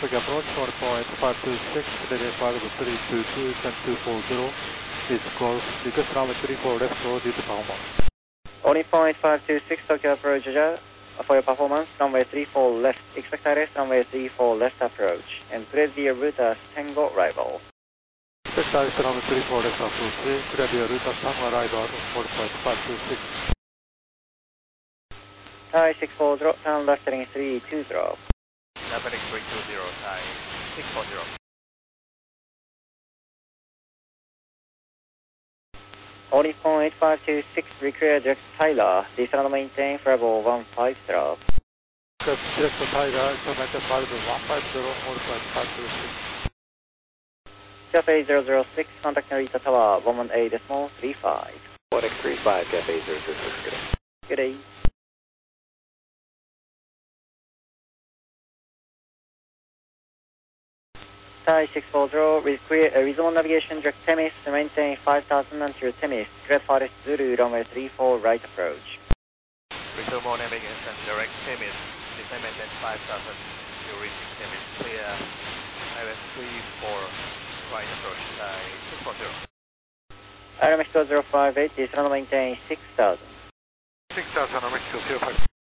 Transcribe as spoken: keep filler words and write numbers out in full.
traffic approach one point five two six, delay flight three two two, ten two four zero, is closed. Request runway three four left road due to performance. one point five two six, Tokyo approach, Jaja. For your performance, runway three four left, expect arrest, runway three four left approach, and please be a route as Tango arrival. Expect arrest, runway three four left approach, clear the route as Tango arrival, one point five two six. Thai six four zero, turn left heading three two zero. Left heading three two zero, Thai six four zero. one point five two six, require direct Tyler, descend and maintain for level one five zero. Direct Tyler, implemented for level one five zero, one point five two six. Cafe zero zero six, contact Narita Tower, one one eight decimal three five. one X three five, Cafe zero zero six, good day. Good day. Thai six four zero, require a resume navigation direct Temis, maintain five thousand until Temis, clear Forest Zulu, runway three four right approach. Resume all navigation direct Temis, descend maintain five thousand, you reach Temis, clear highway three four right approach, Thai six four zero. Aero Mexico zero five eight, descend and maintain six thousand. six thousand, Mexico zero five.